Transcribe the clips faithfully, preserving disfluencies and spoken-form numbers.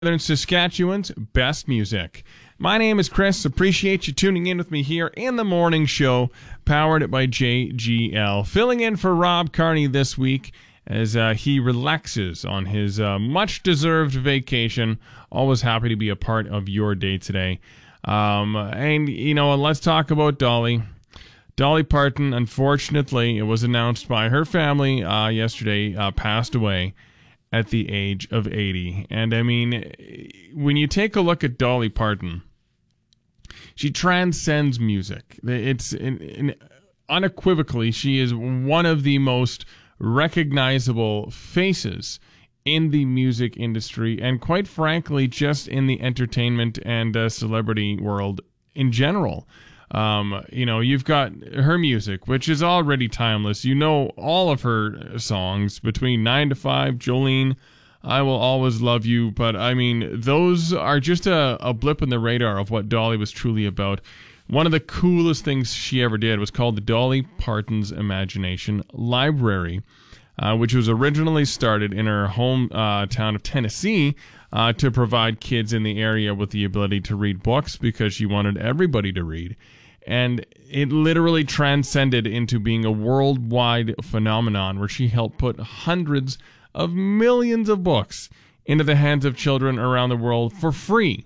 Northern Saskatchewan's best music. My name is Chris. Appreciate you tuning in with me here in the morning show, powered by J G L. Filling in for Rob Carney this week as uh, he relaxes on his uh, much-deserved vacation. Always happy to be a part of your day today. Um, and, you know, let's talk about Dolly. Dolly Parton, unfortunately, it was announced by her family uh, yesterday, uh, passed away at the age of eighty. And I mean, when you take a look at Dolly Parton, she transcends music. It's in, in, unequivocally, she is one of the most recognizable faces in the music industry, and quite frankly, just in the entertainment and uh, celebrity world in general. Um, you know, you've got her music, which is already timeless. You know all of her songs between nine to five, Jolene, I Will Always Love You. But, I mean, those are just a, a blip in the radar of what Dolly was truly about. One of the coolest things she ever did was called the Dolly Parton's Imagination Library, uh, which was originally started in her home uh, town of Tennessee uh, to provide kids in the area with the ability to read books because she wanted everybody to read. And it literally transcended into being a worldwide phenomenon where she helped put hundreds of millions of books into the hands of children around the world for free.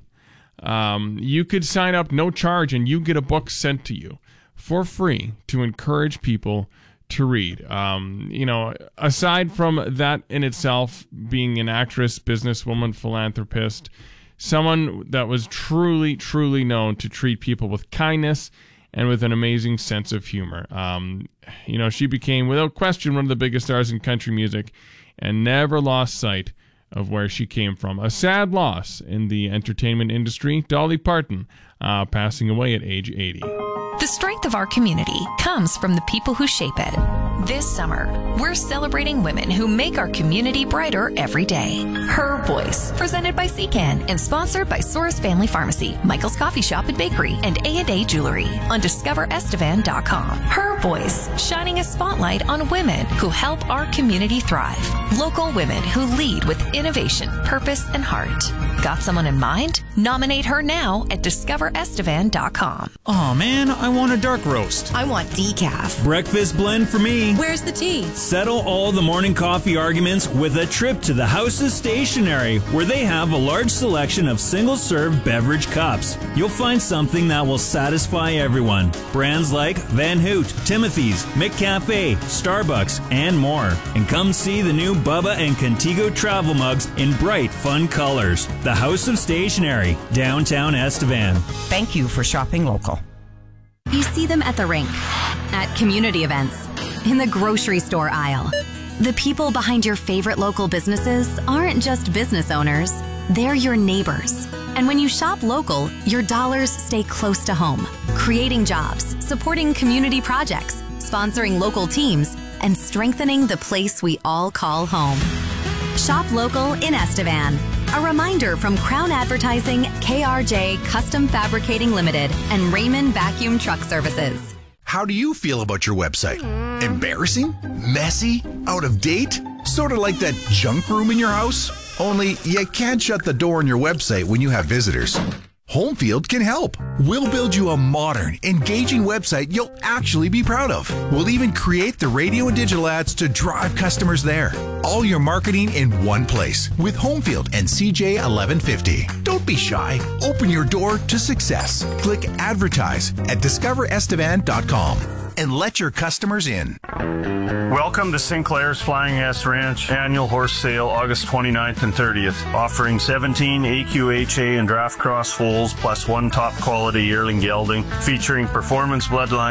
Um, you could sign up no charge and you get a book sent to you for free to encourage people to read. Um, you know, aside from that in itself, being an actress, businesswoman, philanthropist, someone that was truly, truly known to treat people with kindness and with an amazing sense of humor. Um, you know, she became, without question, one of the biggest stars in country music and never lost sight of where she came from. A sad loss in the entertainment industry. Dolly Parton uh, passing away at age eighty. The strength of our community comes from the people who shape it. This summer, we're celebrating women who make our community brighter every day. Her Voice, presented by C CAN and sponsored by Soros Family Pharmacy, Michael's Coffee Shop and Bakery, and A and A Jewelry on discover estevan dot com. Her Voice, shining a spotlight on women who help our community thrive. Local women who lead with innovation, purpose, and heart. Got someone in mind? Nominate her now at discover estevan dot com. Aw, man, I want a dark roast. I want decaf. Breakfast blend for me. Where's the tea? Settle all the morning coffee arguments with a trip to the House of Stationery, where they have a large selection of single-serve beverage cups. You'll find something that will satisfy everyone. Brands like Van Hoot, Timothy's, McCafe, Starbucks, and more. And come see the new Bubba and Contigo travel mugs in bright, fun colors. The House of Stationery, downtown Estevan. Thank you for shopping local. You see them at the rink, at community events, in the grocery store aisle. The people behind your favorite local businesses aren't just business owners, they're your neighbors. And when you shop local, your dollars stay close to home, creating jobs, supporting community projects, sponsoring local teams, and strengthening the place we all call home. Shop local in Estevan. A reminder from Crown Advertising, K R J Custom Fabricating Limited, and Raymond Vacuum Truck Services. How do you feel about your website? Embarrassing? Messy? Out of date? Sort of like that junk room in your house? Only you can't shut the door on your website when you have visitors. Homefield can help. We'll build you a modern, engaging website you'll actually be proud of. We'll even create the radio and digital ads to drive customers there. All your marketing in one place with Homefield and C J eleven fifty. Don't be shy. Open your door to success. Click Advertise at discover estevan dot com and let your customers in. Welcome to Sinclair's Flying S Ranch annual horse sale August twenty-ninth and thirtieth, offering seventeen A Q H A and draft cross foals plus one top quality yearling gelding featuring performance bloodline